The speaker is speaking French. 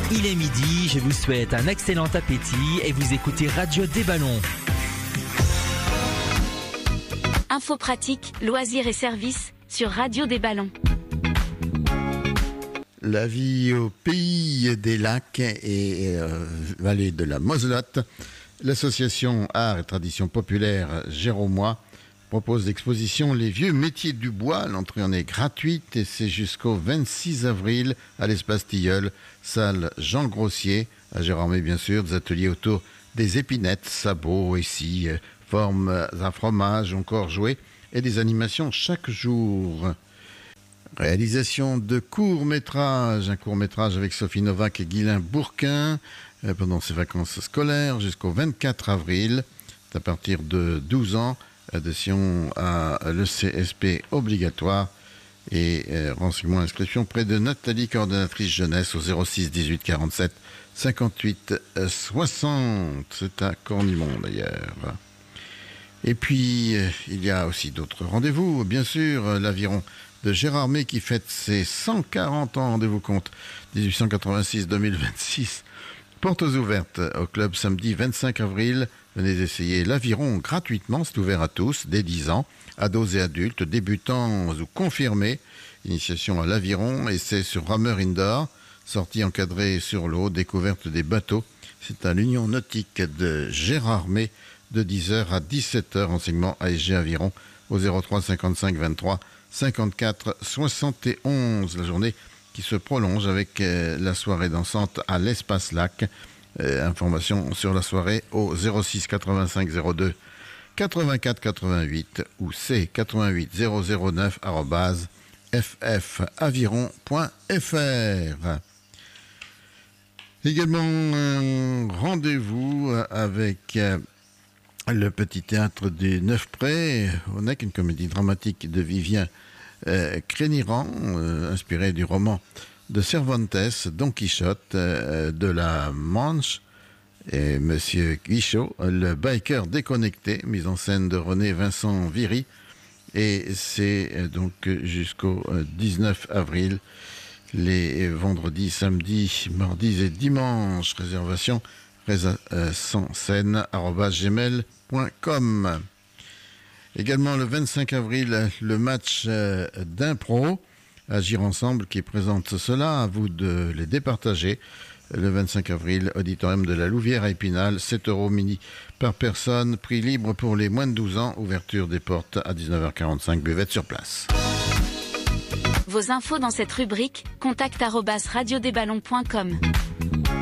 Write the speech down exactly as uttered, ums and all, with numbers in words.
Il est midi, je vous souhaite un excellent appétit et vous écoutez Radio des Ballons. Infos pratiques, loisirs et services sur Radio des Ballons. La vie au pays des lacs et euh, vallée de la Moselotte, l'association Art et Tradition Populaire Géromois propose l'exposition Les Vieux Métiers du Bois. L'entrée en est gratuite et c'est jusqu'au vingt-six avril à l'Espace Tilleul, salle Jean Grossier, à Gérardmer bien sûr, des ateliers autour des épinettes, sabots, essis, formes à fromage, encore jouets et des animations chaque jour. Réalisation de courts-métrages, un court-métrage avec Sophie Novak et Guylain Bourquin euh, pendant ses vacances scolaires jusqu'au vingt-quatre avril. C'est à partir de douze ans, adhésion à l'E C S P obligatoire et euh, renseignements inscription près de Nathalie, coordonnatrice jeunesse au zéro six dix-huit quarante-sept cinquante-huit soixante. C'est à Cornimont d'ailleurs. Et puis, euh, il y a aussi d'autres rendez-vous, bien sûr, euh, l'Aviron de Gérardmer qui fête ses cent quarante ans, rendez-vous compte, dix-huit cent quatre-vingt-six deux mille vingt-six. Portes ouvertes au club samedi vingt-cinq avril. Venez essayer l'Aviron gratuitement, c'est ouvert à tous, dès dix ans, ados et adultes, débutants ou confirmés. Initiation à l'Aviron et c'est sur rameur indoor, sortie encadrée sur l'eau, découverte des bateaux. C'est à l'Union Nautique de Gérardmer de dix heures à dix-sept heures. Renseignement A S G Aviron au zéro trois cinquante-cinq vingt-trois cinquante-quatre soixante et onze. La journée qui se prolonge avec euh, la soirée dansante à l'Espace Lac. Euh, information sur la soirée au zéro six quatre-vingt-cinq zéro deux quatre-vingt-quatre quatre-vingt-huit ou c quatre-vingt-huit zéro zéro neuf arobase f f aviron point f r. Également un rendez-vous avec euh, le petit théâtre du Neuf-Prés, on a une comédie dramatique de Vivien euh, Créniran, euh, inspirée du roman de Cervantes, Don Quichotte euh, de la Manche, et Monsieur Guichot, le biker déconnecté, mise en scène de René Vincent Viry, et c'est euh, donc jusqu'au euh, dix-neuf avril, les vendredis, samedis, mardis et dimanches. Réservation sans scène arobase gmail point com. Également le vingt-cinq avril, le match euh, d'impro Agir Ensemble qui présente cela, à vous de les départager. Le vingt-cinq avril, auditorium de la Louvière à Épinal, sept euros mini par personne, prix libre pour les moins de douze ans, ouverture des portes à dix-neuf heures quarante-cinq, buvette sur place. Vos infos dans cette rubrique, contact arobase radio des ballons point com.